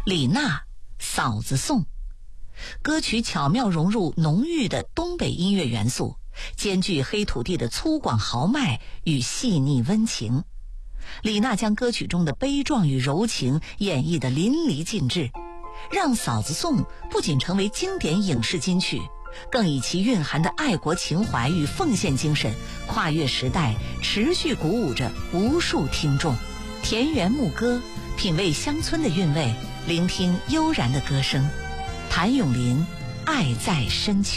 李娜嫂子颂。歌曲巧妙融入浓郁的东北音乐元素，兼具黑土地的粗犷豪迈与细腻温情。李娜将歌曲中的悲壮与柔情演绎得淋漓尽致，让嫂子颂不仅成为经典影视金曲，更以其蕴含的爱国情怀与奉献精神跨越时代，持续鼓舞着无数听众。田园牧歌，品味乡村的韵味，聆听悠然的歌声。谭咏麟，爱在深秋。